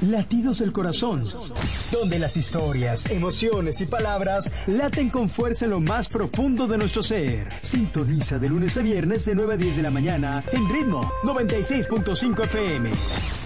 Latidos del Corazón, donde las historias, emociones y palabras laten con fuerza en lo más profundo de nuestro ser. Sintoniza de lunes a viernes de 9 a 10 de la mañana en Ritmo 96.5 FM.